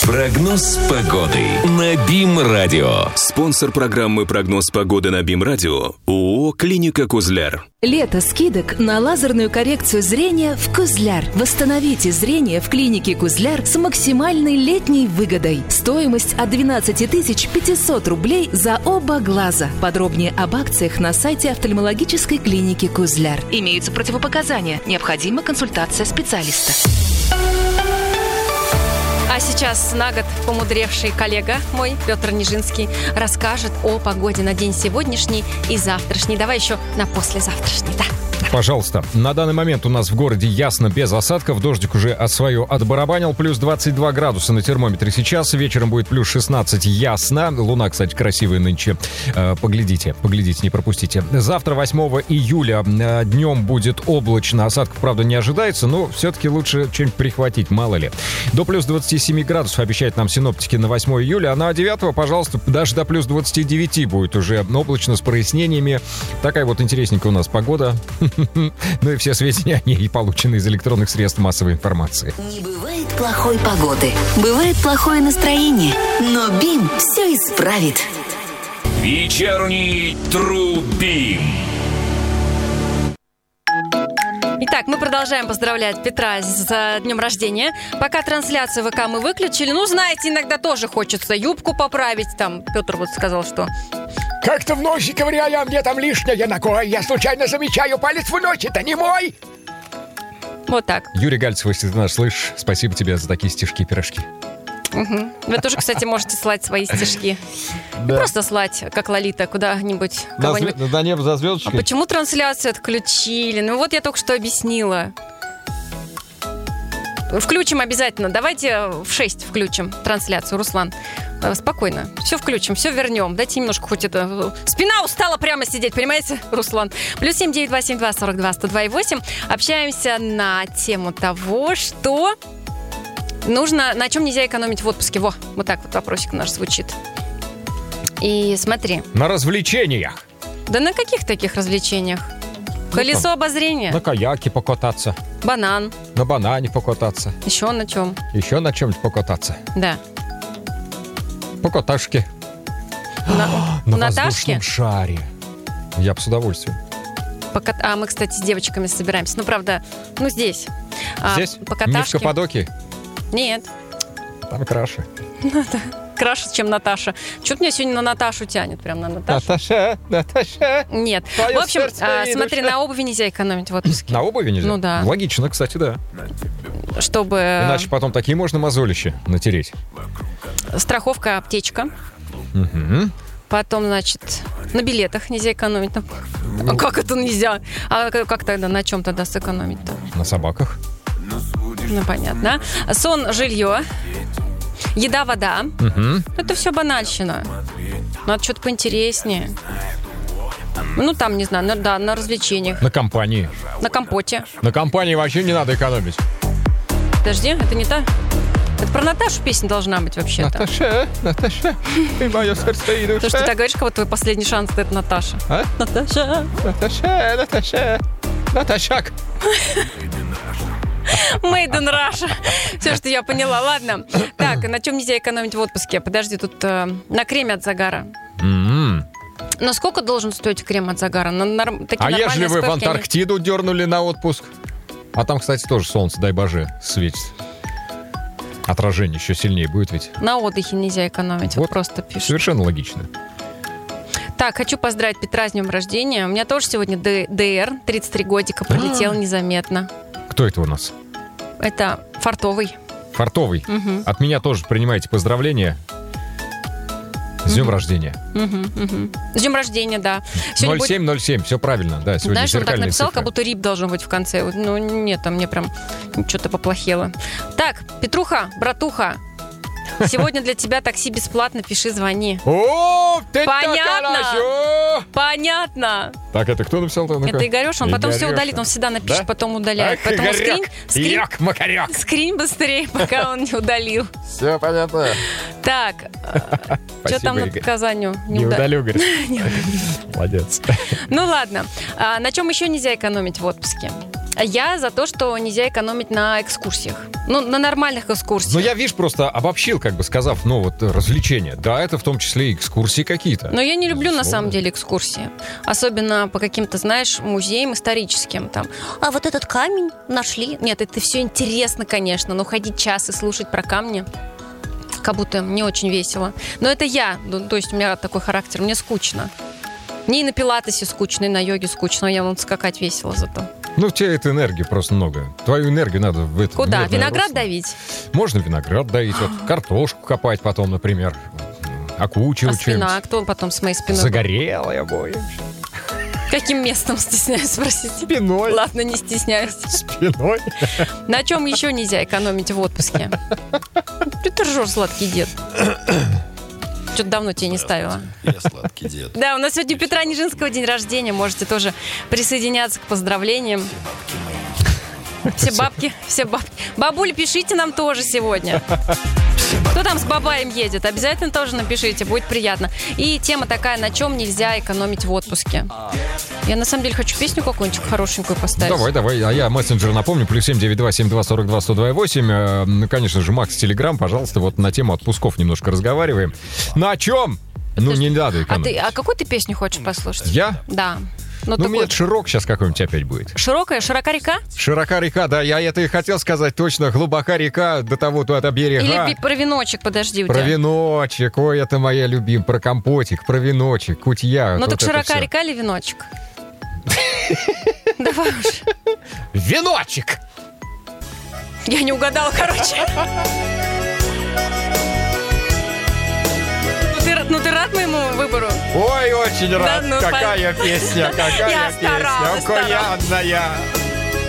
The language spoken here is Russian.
Прогноз погоды на БИМ-радио. Спонсор программы «Прогноз погоды» на БИМ-радио – ООО «Клиника Козляр». Лето скидок на лазерную коррекцию зрения в Козляр. Восстановите зрение в клинике Козляр с максимальной летней выгодой. Стоимость от 12 500 рублей за оба глаза. Подробнее об акциях на сайте офтальмологической клиники Козляр. Имеются противопоказания. Необходима консультация специалиста. А сейчас на год помудревший коллега мой, Петр Нижинский, расскажет о погоде на день сегодняшний и завтрашний. Давай еще на послезавтрашний, да. Пожалуйста. На данный момент у нас в городе ясно, без осадков. Дождик уже свое отбарабанил. Плюс 22 градуса на термометре сейчас. Вечером будет плюс 16, ясно. Луна, кстати, красивая нынче. Поглядите, не пропустите. Завтра, 8 июля, днем будет облачно. Осадков, правда, не ожидается, но все-таки лучше что-нибудь прихватить, мало ли. До плюс 27 градусов обещают нам синоптики на 8 июля. А на 9, пожалуйста, даже до плюс 29 будет уже облачно с прояснениями. Такая вот интересненькая у нас погода. Ну и все сведения о ней получены из электронных средств массовой информации. Не бывает плохой погоды. Бывает плохое настроение. Но БИМ все исправит. Вечерний Тру-БИМ. Итак, мы продолжаем поздравлять Петра с днем рождения. Пока трансляцию ВК мы выключили. Ну, знаете, иногда тоже хочется юбку поправить. Там Петр вот сказал, что... Как-то в ночи ковыряю, а мне там лишнее на кой. Я случайно замечаю, палец в ночь, это не мой. Вот так. Юрий Гальцев, если ты нас слышишь, спасибо тебе за такие стишки-пирожки. Угу. Вы тоже, кстати, можете слать свои стишки. Не просто слать, как Лолита, куда-нибудь. На небо за звездочкой. А почему трансляцию отключили? Ну вот я только что объяснила. Включим обязательно. Давайте в 6 включим трансляцию, Руслан. Спокойно. Все включим, все вернем. Дайте немножко хоть это... Спина устала прямо сидеть, понимаете, Руслан? Плюс 7-9-2-7-2-42-102-8. Общаемся на тему того, что нужно... На чем нельзя экономить в отпуске. Во, вот так вот вопросик наш звучит. И смотри. На развлечениях. Да на каких таких развлечениях? Колесо обозрения. На каяке покататься. Банан. На банане покататься. Еще на чем? Еще на чем-нибудь покататься. Да. По каташке. На воздушном шаре. Я бы с удовольствием. А мы, кстати, с девочками собираемся. Ну, правда, здесь. Здесь? По каташке. Не в Каппадокии? Нет. Там краше. Краше, чем Наташа. Что-то меня сегодня на Наташу тянет. Прям на Наташу. Наташа. Нет. В общем, смотри, на обуви нельзя экономить в отпуске. На обуви нельзя? Ну да. Логично, кстати, да. Чтобы... Иначе потом такие можно мозолища натереть. Страховка, аптечка. Угу. Потом, значит, на билетах нельзя экономить. А как это нельзя? А как тогда, на чем тогда сэкономить-то? На собаках. Ну, понятно. Сон, жилье. Еда, вода. Угу. Это все банальщина. Надо что-то поинтереснее. Ну, там, не знаю, на развлечениях. На компании. На компоте. На компании вообще не надо экономить. Подожди, это не та? Это про Наташу песня должна быть вообще-то. Наташа, ты мое сердце и душа. Потому что ты так говоришь, как будто твой последний шанс — это Наташа. А? Наташак. Made in Russia. Все, что я поняла. Ладно. Так, на чем нельзя экономить в отпуске? Подожди, тут на креме от загара. Но сколько должен стоить крем от загара? А ежели вы в Антарктиду дернули на отпуск? А там, кстати, тоже солнце, дай боже, светит. Отражение еще сильнее будет ведь. На отдыхе нельзя экономить, вот просто пишут. Совершенно логично. Так, хочу поздравить Петра с днем рождения. У меня тоже сегодня ДР, 33 годика, пролетел незаметно. Кто это у нас? Это Фартовый. Фартовый. Угу. От меня тоже принимайте поздравления. С днем рождения. С днем рождения, да. 0707, все правильно. Да, сегодня знаешь, он так написал, цифры. как будто рип должен быть в конце. Ну, нет, там мне прям что-то поплохело. Так, Петруха, братуха, сегодня для тебя такси бесплатно, пиши, звони. О, ты понятно? Понятно. Так, это кто написал? Это Игорёша, он потом все удалит, он всегда напишет, потом удаляет. Поэтому скринь быстрее, пока он не удалил. Все понятно. Так, что там по показанию? Не удалю, говорит. Молодец. Ну ладно. На чем еще нельзя экономить в отпуске? Я за то, что нельзя экономить на экскурсиях. Ну, на нормальных экскурсиях. Но я, видишь, просто обобщил, как бы сказав, ну вот развлечения. Да, это в том числе и экскурсии какие-то. Но я не люблю, на самом деле, экскурсии. Особенно по каким-то, знаешь, музеям историческим. Там. А вот этот камень нашли. Нет, это все интересно, конечно, но ходить час и слушать про камни как будто не очень весело. Но это я. То есть у меня такой характер. Мне скучно. Мне и на пилатесе скучно, и на йоге скучно. Я вон скакать весело зато. Ну, у тебя этой энергии просто много. Твою энергию надо в это... Куда? Виноград давить? Можно виноград давить, вот картошку копать потом, например. Окучивать спина? чем-нибудь. А кто потом с моей спиной? Загорелая боя. Каким местом, стесняюсь спросить? Спиной. Ладно, не стесняюсь. Спиной. На чем еще нельзя экономить в отпуске? Ты ржешь, сладкий дед. Что-то давно тебе не ставила. Я сладкий дед. Да, у нас сегодня у Петра Нижинского день рождения. Можете тоже присоединяться к поздравлениям. Все бабки. Бабуль, пишите нам тоже сегодня. Кто там с бабаем едет? Обязательно тоже напишите, будет приятно. И тема такая, на чем нельзя экономить в отпуске. Я на самом деле хочу песню какую-нибудь хорошенькую поставить. Давай. А я мессенджер напомню. +7 929 72 42 128. Ну, конечно же, Макс Телеграм, пожалуйста, вот на тему отпусков немножко разговариваем. На чем? Ну, не надо экономить. А какую ты песню хочешь послушать? Я? Да. Ну, у меня широк сейчас какой-нибудь опять будет. Широка река? Широка река, да, я это и хотел сказать точно. Глубока река до того, то от берега. Или про виночек, подожди, у тебя. Про виночек, ой, это моя любимая. Про компотик, про виночек, кутья. Ну, так широка река или виночек? Давай уж. Виночек! Я не угадала, короче. Ну, ты рад моему выбору? Ой, очень рад. Да, ну, какая песня, какая я песня. старалась. Окаянная.